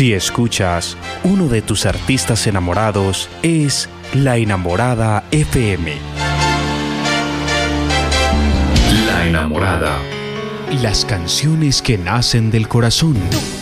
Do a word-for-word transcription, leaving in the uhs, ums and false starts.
Si escuchas uno de tus artistas enamorados, es La Enamorada F M. La Enamorada. Las canciones que nacen del corazón.